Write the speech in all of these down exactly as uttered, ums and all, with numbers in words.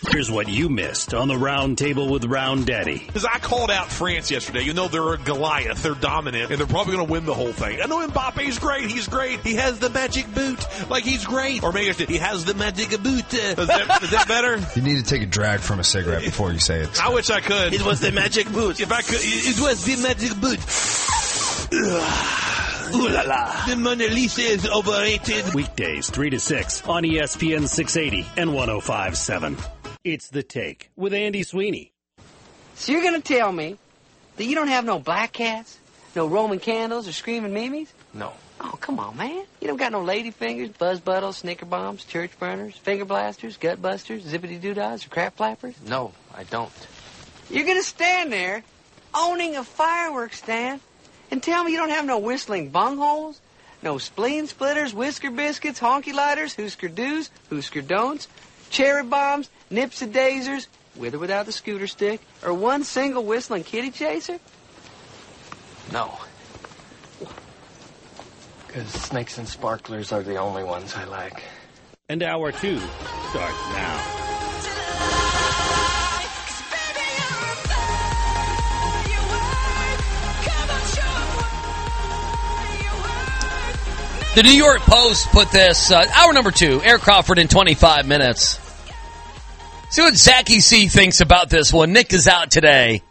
Here's what you missed on the Round Table with Round Daddy. Because I called out France yesterday. You know, they're a Goliath. They're dominant, and they're probably going to win the whole thing. I know Mbappe's great. He's great. He has the magic boot. Like, he's great. Or maybe I should, he has the magic boot. Uh, is, that, is that better? You need to take a drag from a cigarette before you say it. I wish I could. It was the magic boot. If I could, it was the magic boot. Ooh la la. The Mona Lisa is overrated. Weekdays, three to six on E S P N six eighty and one oh five point seven. It's The Take with Andy Sweeney. So you're going to tell me that you don't have no black cats, no Roman candles, or screaming Mimis? No. Oh, come on, man. You don't got no lady fingers, buzz buttles, snicker bombs, church burners, finger blasters, gut busters, zippity doo-dahs, or crap flappers? No, I don't. You're going to stand there owning a fireworks stand and tell me you don't have no whistling bungholes, no spleen splitters, whisker biscuits, honky lighters, hoosker do's, hoosker don'ts, cherry bombs, nipsy-daisers, with or without the scooter stick, or one single whistling kitty chaser? No. Because snakes and sparklers are the only ones I like. And hour two starts now. The New York Post put this, uh, hour number two, Eric Crawford in twenty-five minutes. See what Zachy C thinks about this one. Nick is out today.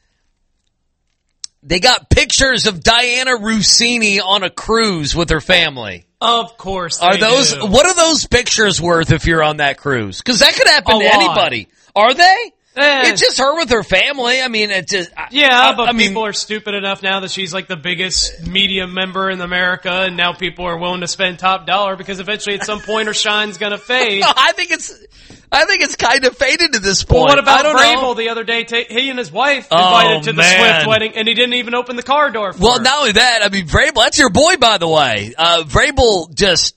They got pictures of Diana Rossini on a cruise with her family. Of course they Are those, do. What are those pictures worth if you're on that cruise? Because that could happen A to lot. anybody. Are they? Eh. It's just her with her family. I mean, it's just... Yeah, I, but I mean, people are stupid enough now that she's like the biggest media member in America, and now people are willing to spend top dollar because eventually at some point her shine's going to fade. No, I think it's... I think it's kind of faded to this point. Well, what about I don't Vrabel know. the other day? Ta- he and his wife Oh, invited to the man. Swift wedding, and he didn't even open the car door for Well, her. not only that, I mean, Vrabel, that's your boy, by the way. Uh, Vrabel just,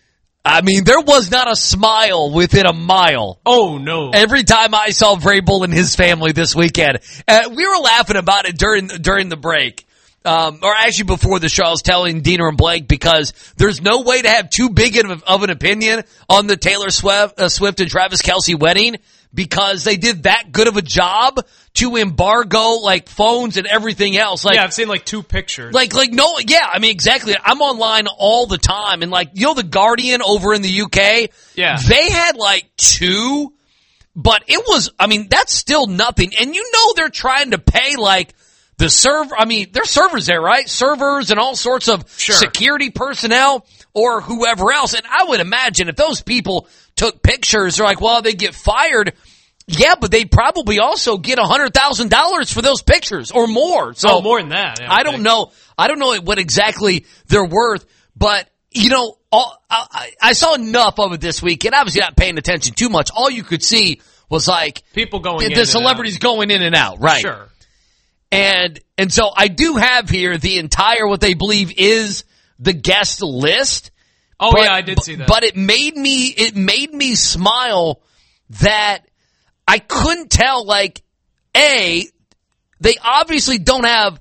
I mean, there was not a smile within a mile. Oh, no. Every time I saw Vrabel and his family this weekend, uh, we were laughing about it during, during the break. Um, or actually before the show, I was telling Diener and Blake because there's no way to have too big of, of an opinion on the Taylor Swift, uh, Swift and Travis Kelce wedding because they did that good of a job to embargo like phones and everything else. Like, yeah, I've seen like two pictures. Like, like no, yeah, I mean exactly. I'm online all the time, and like you know, the Guardian over in the U K, yeah, they had like two, but it was, I mean, that's still nothing. And you know, they're trying to pay like. The server, I mean, there's servers there, right? Servers and all sorts of sure. security personnel or whoever else. And I would imagine if those people took pictures, they're like, well, they get fired. Yeah, but they probably also get one hundred thousand dollars for those pictures or more. So oh, more than that. I, I don't think. know. I don't know what exactly they're worth, but you know, all, I, I saw enough of it this week, and obviously not paying attention too much. All you could see was like people going the, in the and celebrities out. going in and out, right? Sure. And, and so I do have here the entire, what they believe is the guest list. Oh but, yeah, I did see that. But it made me, it made me smile that I couldn't tell, like, A, they obviously don't have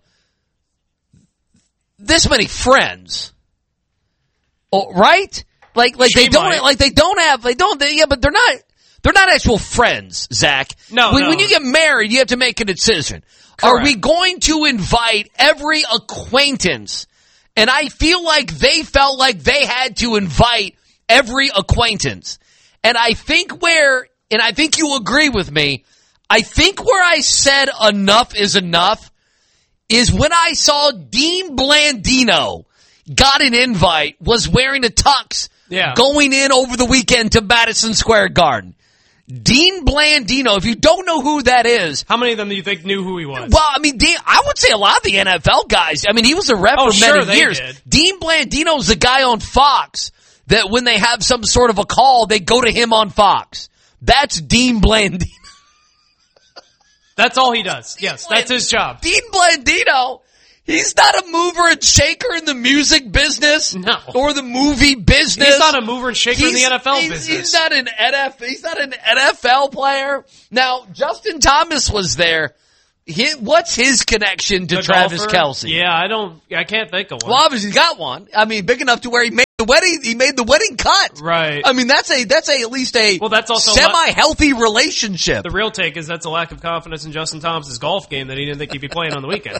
this many friends. Oh, right? Like, like She they don't, might. like they don't have, they don't, they, yeah, but they're not, they're not actual friends, Zach. No, when, no. when you get married, you have to make a decision. Correct. Are we going to invite every acquaintance? And I feel like they felt like they had to invite every acquaintance. And I think where, and I think you agree with me, I think where I said enough is enough is when I saw Dean Blandino got an invite, was wearing a tux, yeah. going in over the weekend to Madison Square Garden. Dean Blandino, if you don't know who that is. How many of them do you think knew who he was? Well, I mean, Dean, I would say a lot of the N F L guys. I mean, he was a ref oh, for sure, many they years. Did. Dean Blandino's the guy on Fox that when they have some sort of a call, they go to him on Fox. That's Dean Blandino. That's all he does. Yes, that's his job. Dean Blandino. He's not a mover and shaker in the music business, no, or the movie business. He's not a mover and shaker he's, in the N F L he's, business. He's not an N F L. He's not an N F L player. Now, Justin Thomas was there. He, what's his connection to The Travis golfer? Kelce? Yeah, I don't. I can't think of one. Well, obviously he's got one. I mean, big enough to where he made the wedding. He made the wedding cut. Right. I mean, that's a that's a at least a Well, that's also semi-healthy relationship. The real take is that's a lack of confidence in Justin Thomas's golf game that he didn't think he'd be playing on the weekend.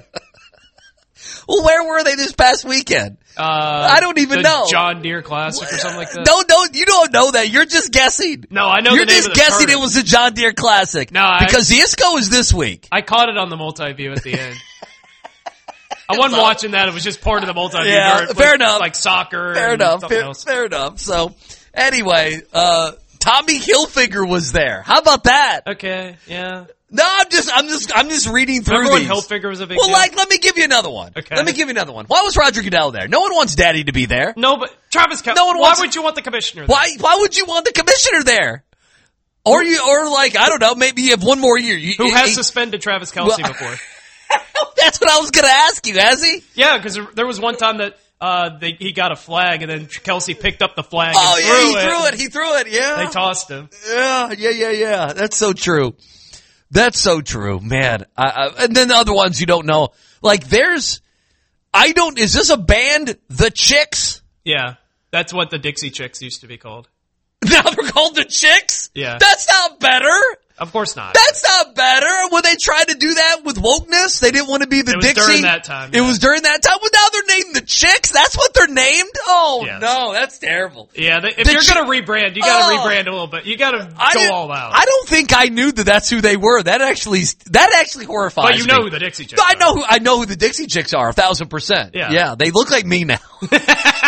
Well, where were they this past weekend? Uh, I don't even the know. John Deere Classic or something like that. No, no, you don't know that. You're just guessing. No, I know You're the name just of the guessing tournament. it was the John Deere Classic. No, I- because the I S C O is this week. I caught it on the multi-view at the end. I wasn't watching that. It was just part of the multi-view. Yeah, where it fair was enough. Like soccer. Fair and enough. something Fair, else. fair enough. So, anyway, uh, Tommy Hilfiger was there. How about that? Okay. Yeah. No, I'm just, I'm just, I'm just reading through Remember when these. Hilfiger was a big Well, deal? like, let me give you another one. Okay. Let me give you another one. Why was Roger Goodell there? No one wants Daddy to be there. No, but Travis Kelce. No one why wants- would you want the commissioner there? Why? Why would you want the commissioner there? Or you, or like, I don't know, maybe you have one more year. You, Who you- has you- suspended Travis Kelce Well- before? That's what I was going to ask you. Has he? Yeah, because there was one time that uh, they, he got a flag, and then Kelce picked up the flag Oh and yeah, threw he it. threw it. He threw it. Yeah. They tossed him. Yeah, yeah, yeah, yeah. That's so true. That's so true, man. I, I, and then the other ones you don't know. Like, there's, I don't, is this a band, The Chicks? Yeah, that's what the Dixie Chicks used to be called. Now they're called The Chicks? Yeah. That's not better. Of course not. That's not better. When they tried to do that with wokeness, they didn't want to be the It was Dixie. during that time, It yeah. was during that time. Well, now they're named The Chicks. That's what they're named? Oh, Yes. no, that's terrible. Yeah, they, if The you're Chi- going to rebrand, you got to Oh. rebrand a little bit. You got to I go didn't- all out. I don't think I knew that that's who they were. That actually, that actually horrifies me. But you know who the Dixie Chicks I are. know who I know who the Dixie Chicks are, a thousand percent. Yeah. yeah, they look like me now. It's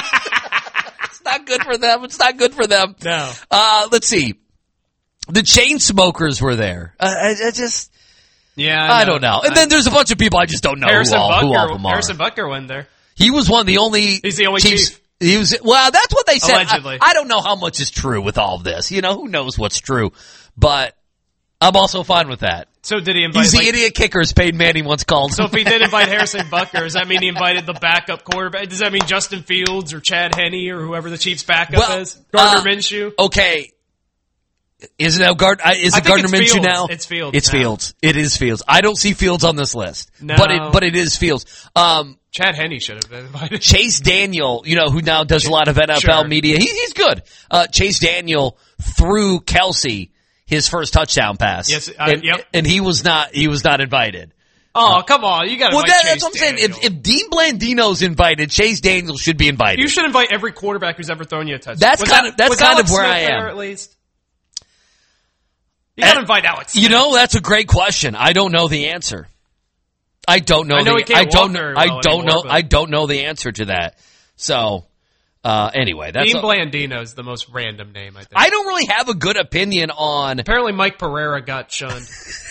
not good for them. It's not good for them. No. Uh, let's see. The Chainsmokers were there. Uh, I, I just, Yeah, I, don't know. And then there's a bunch of people I just don't know Harrison who all, who all of Butker. them are. Harrison Butker went there. He was one of the only. He's the only Chiefs. chief. He was well. That's what they said. Allegedly. I, I don't know how much is true with all of this. You know, who knows what's true? But I'm also fine with that. So did he invite? He's the like, idiot kickers Peyton Manning once called. So if he did invite Harrison Butker, does that mean he invited the backup quarterback? Does that mean Justin Fields or Chad Henne or whoever the Chiefs' backup Well, is? Gardner uh, Minshew. Okay. Is it now Gard? uh, Is I it think Gardner it's Minshew Fields. now? It's Fields It's now. Fields. It is Fields. I don't see Fields on this list. No. But it but it is Fields. Um, Chad Henne should have been invited. Chase Daniel, you know, who now does a lot of N F L Sure. media. He, he's good. Uh, Chase Daniel threw Kelce his first touchdown pass. Yes, uh, and, yep. and he was not he was not invited. Oh, come on. You got to Well, invite that, Chase that's what I'm saying. Daniel. If, if Dean Blandino's invited, Chase Daniel should be invited. You should invite every quarterback who's ever thrown you a touchdown. That's Was kind that- of- that's was kind Alex of where Smith I am. there at least? You got to And- invite Alex. You know, that's a great question. I don't know the answer. I don't know. I know the, he can't I don't walk know. very I well don't anymore, know. but- I don't know the answer to that. So, uh, anyway, that's. Dean a- Blandino is the most random name, I think. I don't really have a good opinion on. Apparently Mike Pereira got shunned.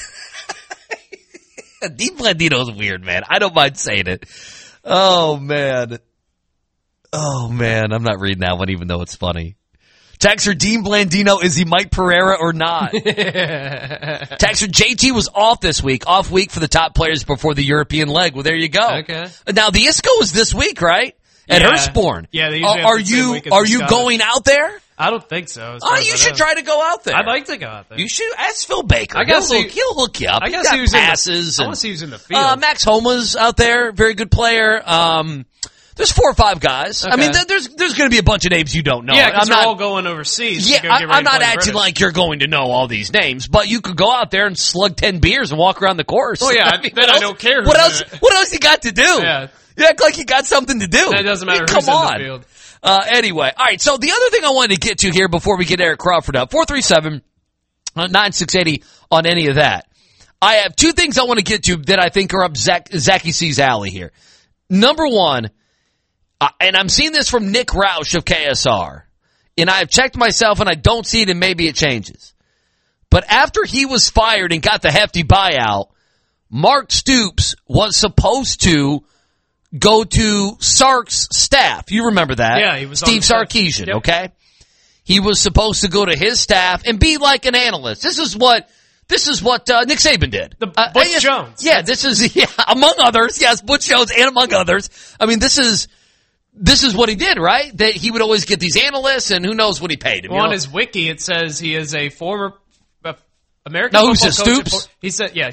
Dean Blandino's weird, man. I don't mind saying it. Oh man. Oh man, I'm not reading that one, even though it's funny. Texter Dean Blandino, is he Mike Pereira or not? Texter J T was off this week, off week for the top players before the European leg. Well, there you go. Okay. Now the I S C O is this week, right? At Yeah. Hurstbourne. Yeah, they usually are, have are the same you week as are the you Scottish. going out there? I don't think so. as Oh, far as you I should know. try to go out there. I'd like to go out there. You should ask Phil Baker. I guess he'll, he- hook, he'll hook you up. I He's guess got he was in the- passes. I and- wanna see who's in the field. Uh, Max Homa's out there, very good player. Um, there's four or five guys. I Okay. mean, th- there's there's going to be a bunch of names you don't know. Yeah, I'm because they're not. all going overseas. Yeah, to go I, get ready I'm to not play the acting British. like you're going to know all these names, but you could go out there and slug ten beers and walk around the course. Oh, yeah, mean, then what I else- don't care What who's else? in it. What else you got to do? Yeah. You act like you got something to do. It doesn't I mean, matter come who's in the on. field. Uh, anyway, all right. So the other thing I wanted to get to here before we get Eric Crawford up, four three seven, nine six eight zero on any of that. I have two things I want to get to that I think are up Zach, Zachy C's alley here. Number one, uh, and I'm seeing this from Nick Roush of K S R, and I have checked myself and I don't see it, and maybe it changes. But after he was fired and got the hefty buyout, Mark Stoops was supposed to go to Sark's staff. You remember that? Yeah, he was on Steve the staff. Sarkisian, Yep. okay? He was supposed to go to his staff and be like an analyst. This is what this is what uh, Nick Saban did. The Uh, Butch yes, Jones. Yeah, this is yeah, among others. Yes, Butch Jones and among others. I mean, this is this is what he did, right? That he would always get these analysts, and who knows what he paid him. Well, you on know? his wiki, it says he is a former uh, American Now, who's football this, coach. at Stoops? For- He said, yeah, he says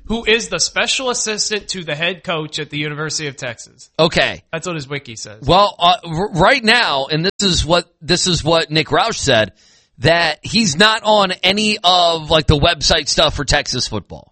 who is the special assistant to the head coach at the University of Texas. Okay. That's what his wiki says. Well, uh, r- right now, and this is what this is what Nick Roush said, that he's not on any of like the website stuff for Texas football.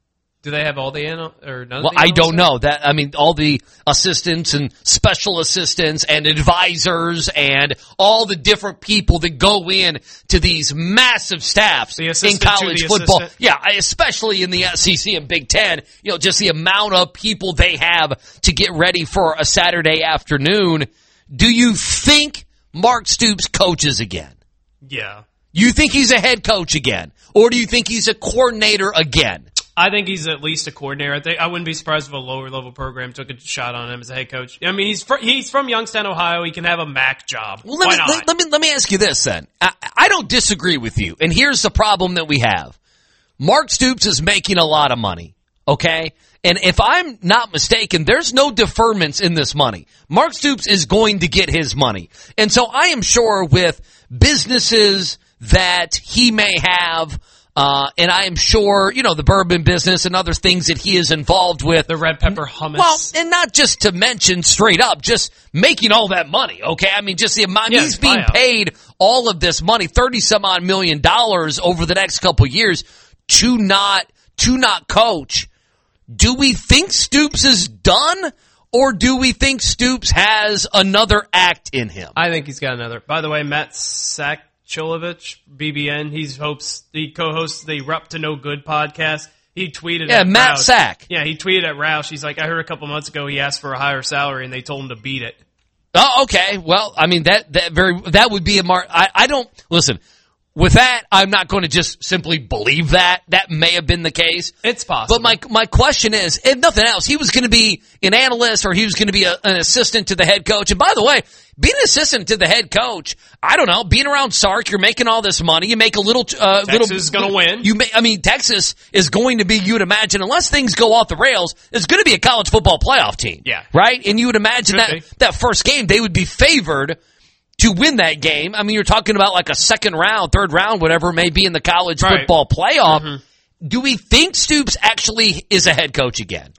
Do they have all the anal- or none? Well, of the I don't analysts? know that. I mean, all the assistants and special assistants and advisors and all the different people that go in to these massive staffs The in assistant college to the football. assistant. Yeah, especially in the S E C and Big Ten. You know, just the amount of people they have to get ready for a Saturday afternoon. Do you think Mark Stoops coaches again? Yeah. You think he's a head coach again? Or do you think he's a coordinator again? I think he's at least a coordinator. I think I wouldn't be surprised if a lower level program took a shot on him as a head coach. I mean, he's fr- he's from Youngstown, Ohio. He can have a M A C job. Well, let Why me, not? let, let me let me ask you this then. I, I don't disagree with you, and here's the problem that we have. Mark Stoops is making a lot of money, okay? And if I'm not mistaken, there's no deferments in this money. Mark Stoops is going to get his money. And so I am sure with businesses that he may have, Uh, and I am sure, you know, the bourbon business and other things that he is involved with. The red pepper hummus. Well, and not just to mention straight up, just making all that money, okay? I mean, just the amount, Yeah, he's being buyout. paid all of this money, thirty some odd million dollars over the next couple of years to not, to not coach. Do we think Stoops is done? Or do we think Stoops has another act in him? I think he's got another. By the way, Matt Sakchilovich, B B N, he's hopes he co-hosts the Rup to No Good podcast. He tweeted Yeah, at Matt Roush. Sack. Yeah, he tweeted at Roush. He's like, I heard a couple months ago he asked for a higher salary and they told him to beat it. Oh, okay. Well, I mean, that, that very, that would be a mark. I, I don't, listen, with that, I'm not going to just simply believe that. That may have been the case. It's possible. But my, my question is, if nothing else, he was going to be an analyst or he was going to be a, an assistant to the head coach. And by the way, being an assistant to the head coach, I don't know, being around Sark, you're making all this money. You make a little, uh, Texas little. is going to win. You may, I mean, Texas is going to be, you would imagine, unless things go off the rails, it's going to be a college football playoff team. Yeah. Right? And you would imagine Could that, be. that first game, they would be favored to win that game. I mean, you're talking about like a second round, third round, whatever it may be in the college Right. football playoff. Mm-hmm. Do we think Stoops actually is a head coach again?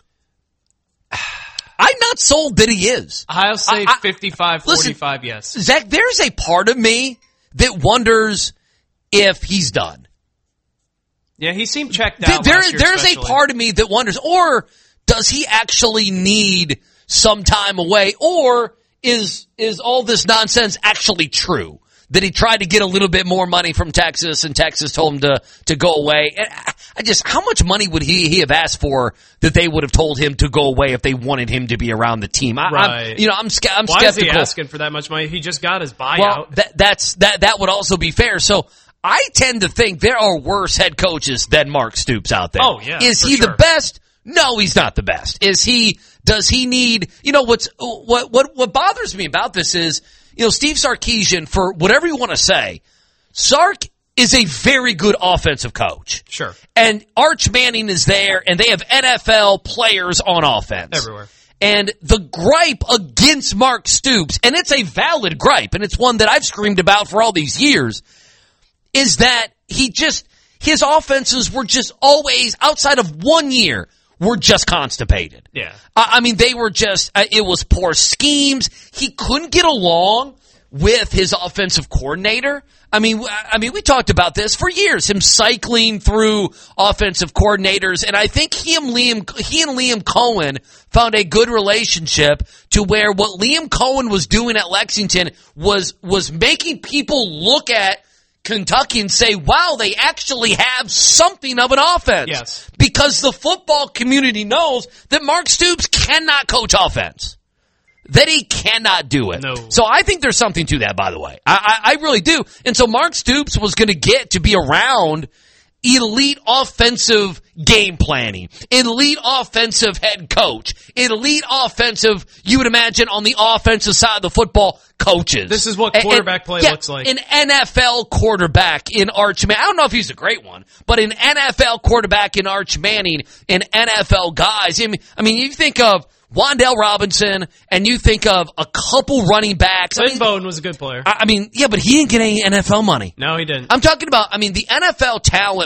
I'm not sold that he is. I'll say I- I- fifty-five forty-five, yes. Zach, there's a part of me that wonders if he's done. Yeah, he seemed checked There, out there- last year there's especially. a part of me that wonders, or does he actually need some time away, or is is all this nonsense actually true? That he tried to get a little bit more money from Texas, and Texas told him to to go away. And I- I just, how much money would he he have asked for that they would have told him to go away if they wanted him to be around the team? I, Right. I'm, you know, I'm, ske- I'm Why skeptical. is he asking for that much money? He just got his buyout. Well, that, that's that. That would also be fair. So I tend to think there are worse head coaches than Mark Stoops out there. Oh, yeah, is for he the sure. best? No, he's not the best. Is he? Does he need? You know what's what what what bothers me about this is, you know, Steve Sarkisian, for whatever you want to say, Sark is a very good offensive coach. Sure. And Arch Manning is there, and they have N F L players on offense. Everywhere. And the gripe against Mark Stoops, and it's a valid gripe, and it's one that I've screamed about for all these years, is that he just, his offenses were just always, outside of one year, were just constipated. Yeah. I, I mean, they were just, uh, it was poor schemes. He couldn't get along with his offensive coordinator. I mean, I mean, we talked about this for years, him cycling through offensive coordinators, and I think he and Liam, he and Liam Cohen found a good relationship to where what Liam Cohen was doing at Lexington was, was making people look at Kentucky and say, wow, they actually have something of an offense. Yes. Because the football community knows that Mark Stoops cannot coach offense. That he cannot do it. No. So I think there's something to that, by the way. I, I, I really do. And so Mark Stoops was going to get to be around elite offensive game planning, elite offensive head coach, elite offensive, you would imagine, on the offensive side of the football, coaches. This is what And- quarterback and- play yeah, looks like. An N F L quarterback in Arch Manning. I don't know if he's a great one, but an N F L quarterback in Arch Manning and N F L guys. I mean, I mean you think of Wan'Dale Robinson, and you think of a couple running backs. I Lynn mean, Bowden was a good player. I I mean, yeah, but he didn't get any N F L money. No, he didn't. I'm talking about, I mean, the N F L talent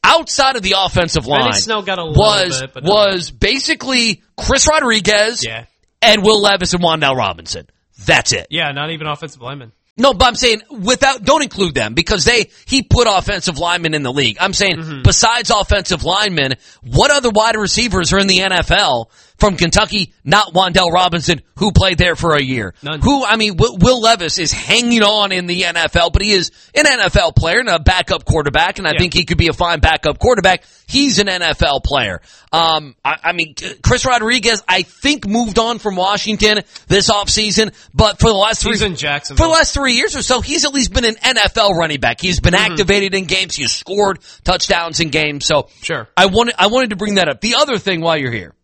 outside of the offensive line Snell got a little was bit, but was basically Chris Rodriguez yeah. and Will Levis and Wan'Dale Robinson. That's it. Yeah, not even offensive linemen. No, but I'm saying without, don't include them because they, he put offensive linemen in the league. I'm saying Mm-hmm. besides offensive linemen, what other wide receivers are in the N F L from Kentucky? Not Wan'Dale Robinson, who played there for a year. None. Who, I mean, Will, Will Levis is hanging on in the N F L, but he is an N F L player and a backup quarterback, and I Yeah. think he could be a fine backup quarterback. He's an N F L player. Um, I, I mean, Chris Rodriguez, I think moved on from Washington this offseason, but for the last three, He's in Jacksonville. for the last three years or so, he's at least been an N F L running back. He's been Mm-hmm. activated in games. He's scored touchdowns in games. So Sure. I wanted, I wanted to bring that up. The other thing while you're here.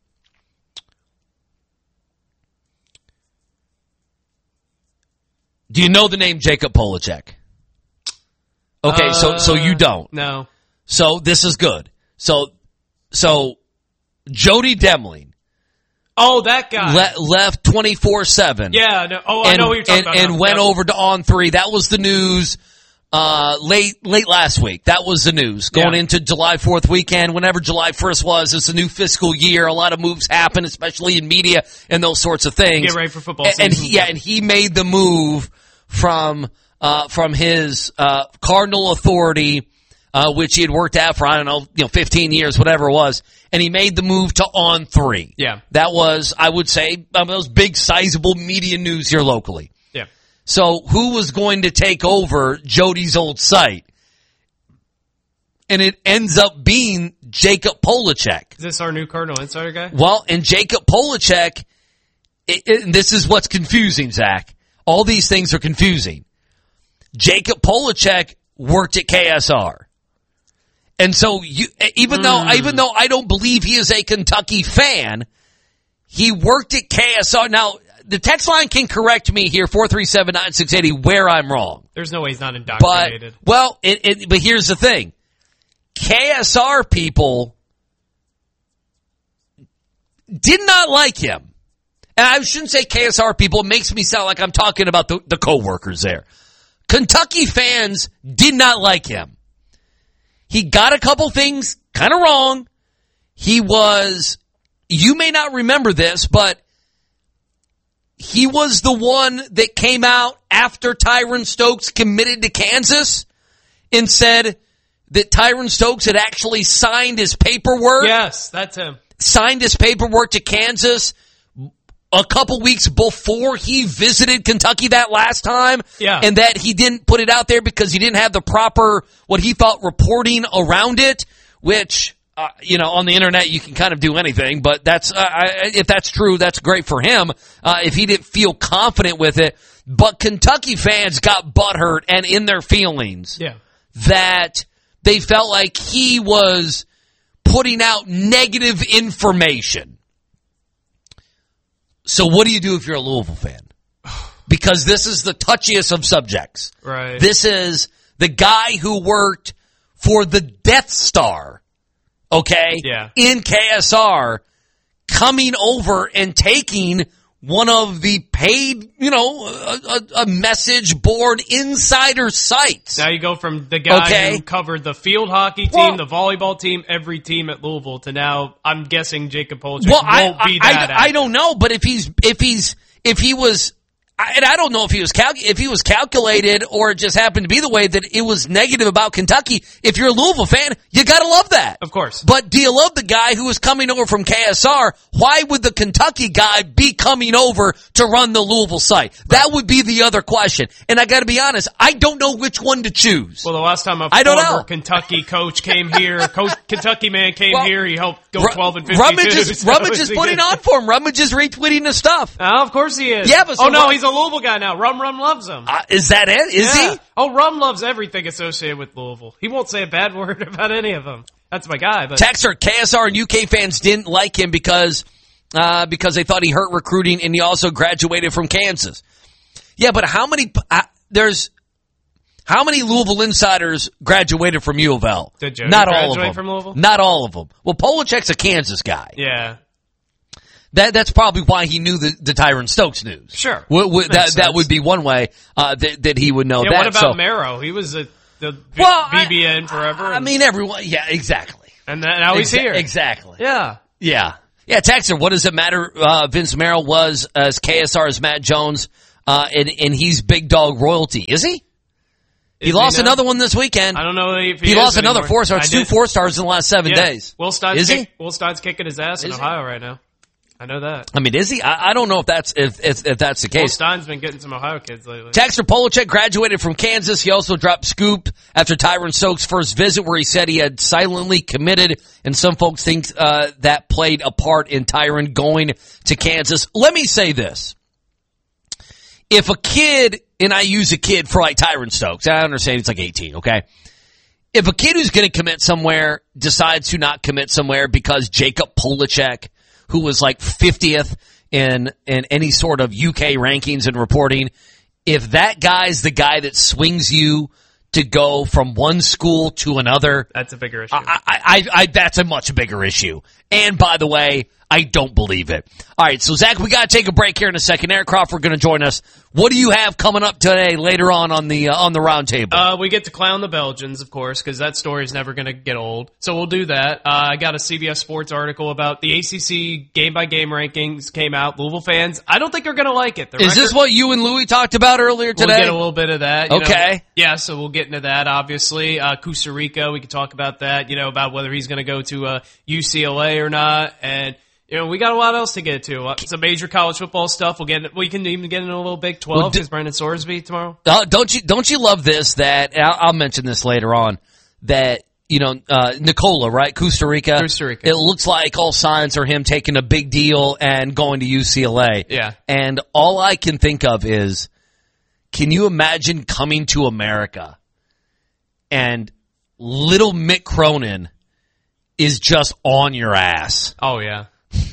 Do you know the name Jacob Polacek? Okay, Uh, so so you don't. No. So this is good. So so Jody Demling Oh, that guy. le- left twenty-four seven. yeah. No. Oh, I and, know what you're talking and, about. and now. went Yep. over to On Three. That was the news uh, late late last week. That was the news going Yeah. into July fourth weekend. Whenever July first was, it's a new fiscal year. A lot of moves happen, especially in media and those sorts of things. Get ready for football And, and season. he, yeah, and he made the move from uh, from his uh, Cardinal authority, uh, which he had worked at for I don't know, you know, fifteen years, whatever it was, and he made the move to On Three. Yeah. That was, I would say, um, those big, sizable media news here locally. Yeah. So who was going to take over Jody's old site? And it ends up being Jacob Polacek. Is this our new Cardinal Insider guy? Well, and Jacob Polacek, it, it, and this is what's confusing, Zach. All these things are confusing. Jacob Polacek worked at K S R. And so you, even Mm. though, even though I don't believe he is a Kentucky fan, he worked at K S R. Now, the text line can correct me here, four three seven, nine six eight zero, where I'm wrong. There's no way he's not But, indoctrinated. well, it, it, but here's the thing. K S R people did not like him. And I shouldn't say K S R people. It makes me sound like I'm talking about the, the co-workers there. Kentucky fans did not like him. He got a couple things kind of wrong. He was, you may not remember this, but he was the one that came out after Tyron Stokes committed to Kansas and said that Tyron Stokes had actually signed his paperwork. Yes, that's him. Signed his paperwork to Kansas a couple weeks before he visited Kentucky that last time. Yeah. And that he didn't put it out there because he didn't have the proper, what he thought, reporting around it, which, uh, you know, on the internet you can kind of do anything, but that's, uh, I, if that's true, that's great for him, uh, if he didn't feel confident with it. But Kentucky fans got butthurt and in their feelings Yeah. that they felt like he was putting out negative information. So what do you do if you're a Louisville fan? Because this is the touchiest of subjects. Right. This is the guy who worked for the Death Star, okay? Yeah. In K S R, coming over and taking one of the paid, you know, a, a, a message board insider sites. Now you go from the guy Okay. who covered the field hockey team, Well- the volleyball team, every team at Louisville to now, I'm guessing Jacob Polacek Well, won't I, be I, that I, I active. don't know, but if he's if he's if he was, I, and I don't know if he was cal- if he was calculated or it just happened to be the way that it was negative about Kentucky. If you're a Louisville fan, you gotta love that, Of course. But do you love the guy who was coming over from K S R? Why would the Kentucky guy be coming over to run the Louisville site? That would be the other question. And I gotta be honest, I don't know which one to choose. Well, the last time a I don't former know. Kentucky coach came here, coach, Kentucky man came Well, here, he helped go Ru- twelve and fifty-two. Rummage is, so Rummage it's is a putting good- on for him. Rummage is retweeting his stuff. Oh, of course he is. Yeah, but so oh no, Rum- he's a Louisville guy now. Rum Rum loves him. Uh, is that it? Is yeah. he? Oh, Rum loves everything associated with Louisville. He won't say a bad word about any of them. That's my guy. But Texter, K S R and U K fans didn't like him because uh, because they thought he hurt recruiting and he also graduated from Kansas. Yeah, but how many uh, there's how many Louisville insiders graduated from U of L? Did Jody Not all of graduate them. from Louisville? Not all of them. Well, Polacek's a Kansas guy. yeah, That that's probably why he knew the, the Tyron Stokes news. Sure. W- w- Makes that that sense. would be one way uh, that that he would know yeah. that. What about so, Marrow? He was a, the well, B B N forever. I, I mean, everyone. Yeah, exactly. And then, now he's Exa- here. Exactly. Yeah. Yeah. Yeah, Texter, what does it matter? Uh, Vince Merrill was as K S R as Matt Jones, uh, and, and he's big dog royalty. Is he? He Is lost he another one this weekend. I don't know if he He is lost another anymore. four stars, I two did. four stars in the last seven Yeah. days. Will Stein's Is kick, he? Will Stein's kicking his ass in Is he? Ohio right now. I know that. I mean, is he? I, I don't know if that's if if, if that's the Will case. Stein's been getting some Ohio kids lately. Texter Polachek graduated from Kansas. He also dropped scoop after Tyron Stokes' first visit, where he said he had silently committed, and some folks think uh, that played a part in Tyron going to Kansas. Let me say this. If a kid, and I use a kid for like Tyron Stokes, I understand he's like eighteen, okay? If a kid who's going to commit somewhere decides to not commit somewhere because Jacob Polachek, who was like fiftieth in in any sort of U K rankings and reporting, if that guy's the guy that swings you to go from one school to another, that's a bigger issue. I, I, I, I that's a much bigger issue. And by the way, I don't believe it. All right, so Zach, we got to take a break here in a second. Eric Crawford going to join us. What do you have coming up today later on on the uh, on the round table? Uh, we get to clown the Belgians, of course, because that story is never going to get old. So we'll do that. Uh, I got a C B S Sports article about the A C C game-by-game rankings came out. Louisville fans, I don't think are going to like it. The Is record, this what you and Louie talked about earlier today? We'll get a little bit of that. you Okay. know. Yeah, so we'll get into that, obviously. Uh, Costa Rica, we could talk about that, you know, about whether he's going to go to uh, U C L A or not. And you know, we got a lot else to get to. Uh, some major college football stuff. We'll get. We can even get into a little Big twelve Well, d- because Brandon Sorsby tomorrow. Uh, don't you don't you love this? That I'll, I'll mention this later on. That you know, uh, Nicola, right? Costa Rica. Costa Rica. It looks like all signs are him taking a big deal and going to U C L A. Yeah. And all I can think of is, can you imagine coming to America and little Mick Cronin is just on your ass? Oh yeah.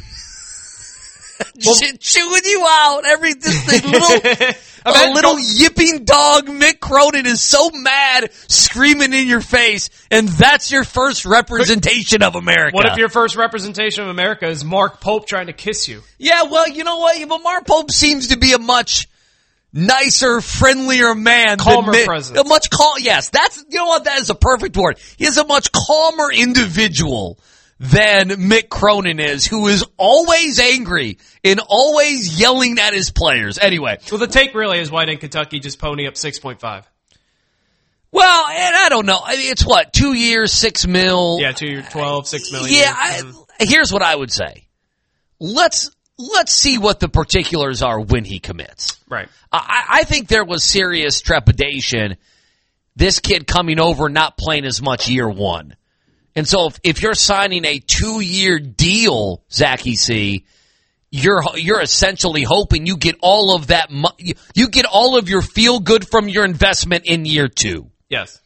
Shit, chewing you out every this thing, little a little yipping dog. Mick Cronin is so mad, screaming in your face, and that's your first representation of America. What if your first representation of America is Mark Pope trying to kiss you? Yeah, well, you know what? But Mark Pope seems to be a much nicer, friendlier man. Calmer than Mick, presence. A much cal- Yes, that's you know what? That is a perfect word. He is a much calmer individual than Mick Cronin is, who is always angry and always yelling at his players. Anyway. Well, the take really is why didn't Kentucky just pony up six point five? Well, and I don't know. I mean, it's what, two years, six mil? Yeah, two years, twelve, six million. Yeah, I, here's what I would say. Let's let's see what the particulars are when he commits. Right. I, I think there was serious trepidation, this kid coming over not playing as much year one. And so if, if you're signing a two-year deal, Zachy C, you're you're essentially hoping you get all of that mo- you, you get all of your feel good from your investment in year two. Yes.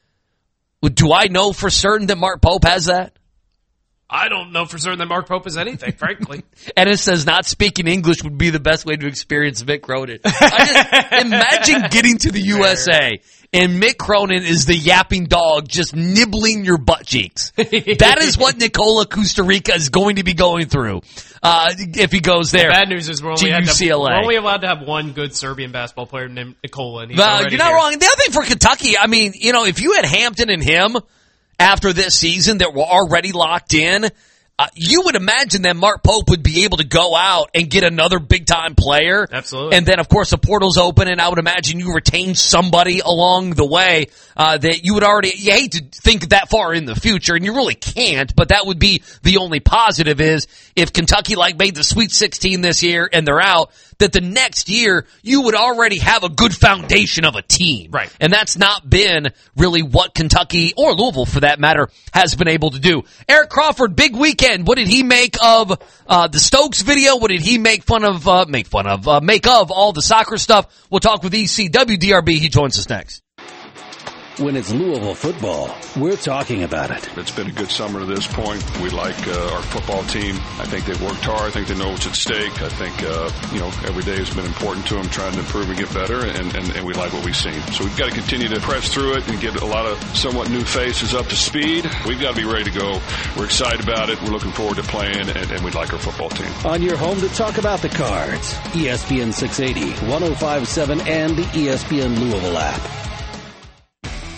Do I know for certain that Mark Pope has that? I don't know for certain that Mark Pope is anything, frankly. And it says not speaking English would be the best way to experience Mick Cronin. I just imagine getting to the U S A and Mick Cronin is the yapping dog just nibbling your butt cheeks. That is what Nicola Costa Rica is going to be going through uh, if he goes there. The bad news is we're only, to had U C L A. To, we're only allowed to have one good Serbian basketball player named Nicola. And he's Well, already you're not here. wrong. The other thing for Kentucky, I mean, you know, if you had Hampton and him after this season that were already locked in, uh, you would imagine that Mark Pope would be able to go out and get another big-time player. Absolutely. And then, of course, the portal's open, and I would imagine you retain somebody along the way uh, that you would already – you hate to think that far in the future, and you really can't, but that would be the only positive is if Kentucky, like, made the Sweet sixteen this year and they're out, that the next year you would already have a good foundation of a team. Right. And that's not been really what Kentucky, or Louisville for that matter, has been able to do. Eric Crawford, big weekend. What did he make of uh, the Stokes video? What did he make fun of, uh, make fun of, uh, make of all the soccer stuff? We'll talk with E C W D R B. He joins us next. When it's Louisville football, we're talking about it. It's been a good summer to this point. We like uh, our football team. I think they've worked hard. I think they know what's at stake. I think, uh, you know, every day has been important to them, trying to improve and get better, and, and, and we like what we've seen. So we've got to continue to press through it and get a lot of somewhat new faces up to speed. We've got to be ready to go. We're excited about it. We're looking forward to playing, and, and we like our football team. On your home to talk about the Cards, E S P N six eighty, one oh five point seven, and the E S P N Louisville app.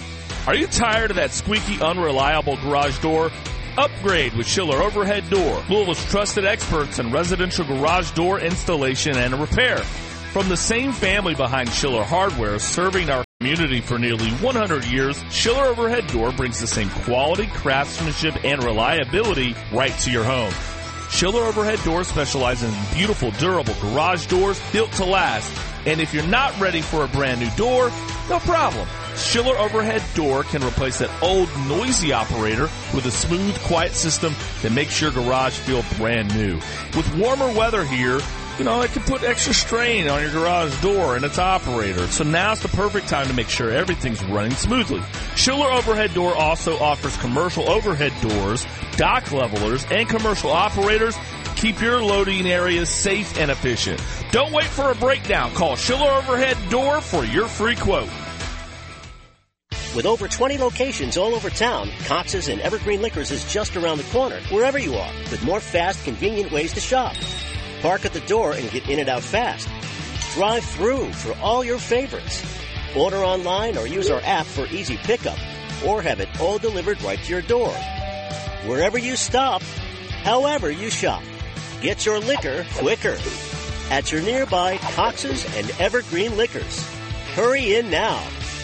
Are you tired of that squeaky, unreliable garage door? Upgrade with Schiller Overhead Door, Louisville's trusted experts in residential garage door installation and repair. From the same family behind Schiller Hardware, serving our community for nearly one hundred years, Schiller Overhead Door brings the same quality, craftsmanship, and reliability right to your home. Schiller Overhead Door specializes in beautiful, durable garage doors built to last. And if you're not ready for a brand new door, no problem. Schiller Overhead Door can replace that old, noisy operator with a smooth, quiet system that makes your garage feel brand new. With warmer weather here, you know, it can put extra strain on your garage door and its operator. So now's the perfect time to make sure everything's running smoothly. Schiller Overhead Door also offers commercial overhead doors, dock levelers, and commercial operators. Keep your loading areas safe and efficient. Don't wait for a breakdown. Call Schiller Overhead Door for your free quote. With over twenty locations all over town, Cox's and Evergreen Liquors is just around the corner, wherever you are, with more fast, convenient ways to shop. Park at the door and get in and out fast. Drive through for all your favorites. Order online or use our app for easy pickup, or have it all delivered right to your door. Wherever you stop, however you shop, get your liquor quicker at your nearby Cox's and Evergreen Liquors. Hurry in now.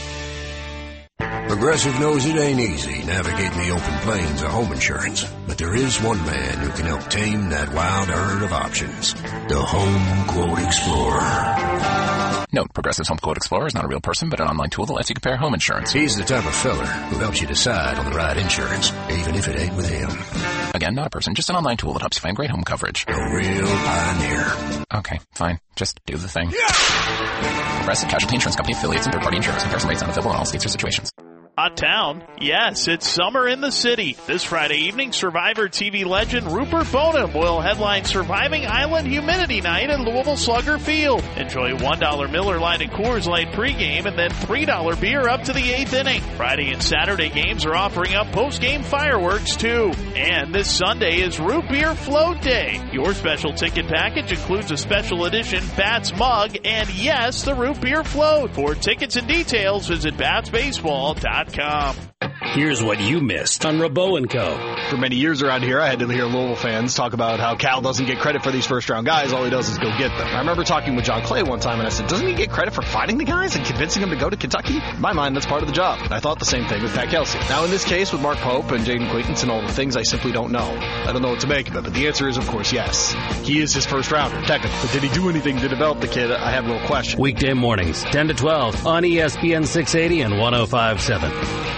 Progressive knows it ain't easy navigating the open plains of home insurance, but there is one man who can help tame that wild herd of options. The Home Quote Explorer. Note, Progressive's Home Quote Explorer is not a real person, but an online tool that lets you compare home insurance. He's the type of feller who helps you decide on the right insurance, even if it ain't with him. Again, not a person, just an online tool that helps you find great home coverage. A real pioneer. Okay, fine. Just do the thing. Yeah! Progressive Casualty Insurance Company affiliates and third-party insurers. Comparison rates not available in all states or situations. Hot town? Yes, it's summer in the city. This Friday evening, Survivor T V legend Rupert Boneham will headline Surviving Island Humidity Night at Louisville Slugger Field. Enjoy one dollar Miller Lite and Coors Light pregame and then three dollar beer up to the eighth inning. Friday and Saturday games are offering up postgame fireworks too. And this Sunday is Root Beer Float Day. Your special ticket package includes a special edition Bats mug and, yes, the Root Beer Float. For tickets and details, visit bats baseball dot com. Here's what you missed on Rabot and Co. For many years around here, I had to hear Louisville fans talk about how Cal doesn't get credit for these first-round guys. All he does is go get them. I remember talking with John Clay one time, and I said, doesn't he get credit for finding the guys and convincing them to go to Kentucky? In my mind, that's part of the job. And I thought the same thing with Pat Kelsey. Now, in this case, with Mark Pope and Jaden Quaintance and all the things, I simply don't know. I don't know what to make of it, but the answer is, of course, yes. He is his first-rounder, technically. But did he do anything to develop the kid? I have no question. Weekday mornings, ten to twelve, on E S P N six eighty and one oh five point seven.